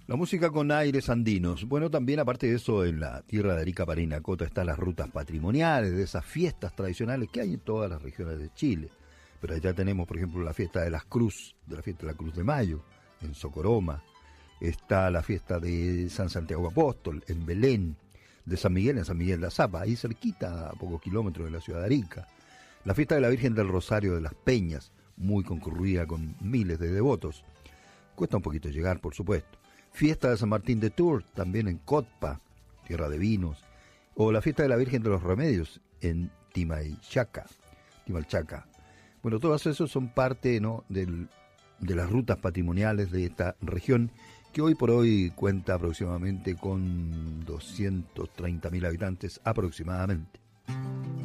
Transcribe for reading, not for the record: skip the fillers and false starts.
La música con aires andinos. Bueno, también aparte de eso, en la tierra de Arica, Parinacota, están las rutas patrimoniales de esas fiestas tradicionales que hay en todas las regiones de Chile. Pero allá tenemos, por ejemplo, la fiesta de las Cruz, de la fiesta de la Cruz de Mayo, en Socoroma. Está la fiesta de San Santiago Apóstol, en Belén, de San Miguel, en San Miguel de Azapa, ahí cerquita, a pocos kilómetros de la ciudad de Arica. La fiesta de la Virgen del Rosario de las Peñas, muy concurrida con miles de devotos. Cuesta un poquito llegar, por supuesto. Fiesta de San Martín de Tours, también en Cotpa, tierra de vinos. O la fiesta de la Virgen de los Remedios, en Timalchaca. Bueno, todos esos son parte, ¿no?, de las rutas patrimoniales de esta región, que hoy por hoy cuenta aproximadamente con 230.000 habitantes aproximadamente.